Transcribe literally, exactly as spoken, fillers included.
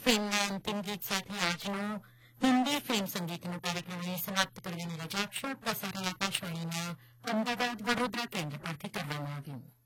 ફિલ્મના અંતિમ ગીત સાથે આજનો હિન્દી ફિલ્મ સંગીતનો કાર્યક્રમ અહીં સમાપ્ત કરવાની રજા આપશો. પ્રસારણ આકાશવાણીના અમદાવાદ વડોદરા કેન્દ્ર પરથી કરવામાં આવ્યું.